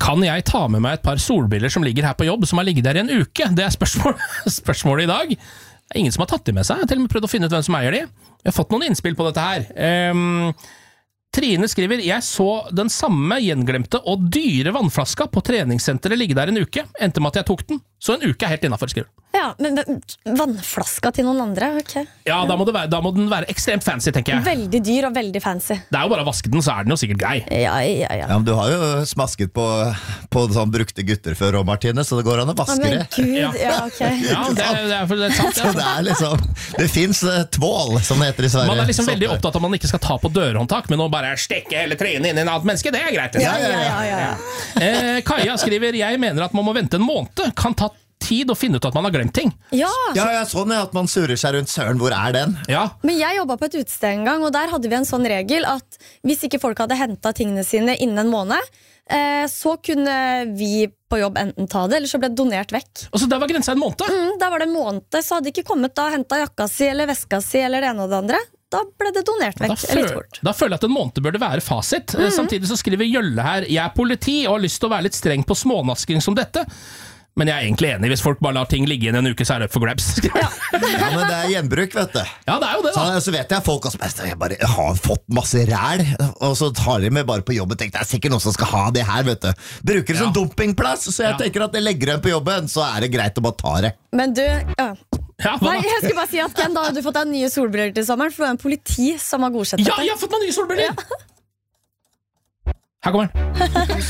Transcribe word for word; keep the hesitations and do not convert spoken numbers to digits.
Kan jeg ta med meg et par solbriller som ligger her på jobb, som har ligget der i en uke? Det er spørsmål, spørsmålet i dag. Det er ingen som har tatt de med seg. Jeg har til og med prøvd å finne ut hvem som eier de. Jeg har fått noen innspill på dette her. Um, Trine skriver, jeg så den samme gjenglemte og dyre vannflaska på treningssenteret ligge der en uke. Endte med at jeg tok den. Så en uke er helt innenfor, skriver. Ja, men, men vannflaska til noen andre, ok. Ja, da må, det være, da må den være ekstremt fancy, tenker jeg. Veldig dyr og veldig fancy. Det er jo bare å vaske den, så er den jo sikkert grei. Ja, ja, ja. Ja, men du har jo smasket på, på sånn brukte gutter før, Martine, så det går an å vaske det. Men Gud, ja, Ja. ok. Ja, det, er- det, er, det er sant. Så det er liksom, det finnes eh, tvål, som det heter i Sverige. Man er liksom Sånn. veldig opptatt av at man ikke skal ta på dørhåndtak, men å bare stekke hele trynet inn i en annet menneske, det er greit. Ja, ja, ja, ja, ja. Eh, Kaja skriver, jeg mener at man må vente en måned, kan ta tid å finne ut at man har glemt ting. Ja, Ja, ja, sånn er at man surrer seg rundt søren. Hvor er den? Ja, men jeg jobbet på et utested en gang, og der hadde vi en sånn regel at hvis ikke folk hadde hentet tingene sine innen en måned, eh, så kunne vi på jobb enten ta det, eller så ble det donert vekk. og så der var grensa en måned. Mm, der var det en måned, så hadde de ikke kommet da og hentet jakka si eller veska si eller det ene og det andre. Da ble det donert Da, vekk. Litt føl, fort. da føler jeg at en måned burde være fasit. Eh, Samtidig så skriver Jølle her, jeg er politi og har lyst til å være litt streng på smånasking som dette. Men jeg er egentlig enig, hvis folk bare lar ting ligge igjen en uke, så er det up for grabs. Ja, Ja, men det er gjenbruk, vet du. det er jo det Så, da. så vet jeg folk også bare, jeg bare har fått masse ræl, og så tar de med bare på jobb og tenker, det er sikkert noen som skal ha det her, vet du. Bruker det som Ja. dumpingplass, så jeg Ja. tenker at jeg legger den på jobben, så er det greit å bare ta det. Men du, ja. Ja, hva Nei, da? jeg skulle bare si at Ken, da hadde du fått deg nye solbriller til sommeren, for det var en politi som har godkjent Ja, dette. jeg har fått meg nye solbriller! Her kommer den.